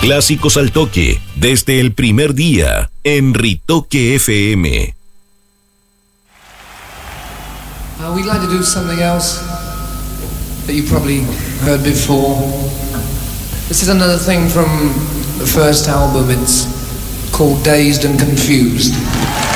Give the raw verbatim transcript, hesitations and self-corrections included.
Clásicos al toque, desde el primer día, en Ritoque F M. Uh, we'd like to do something else that you probably heard before. This is another thing from the first album. It's called Dazed and Confused.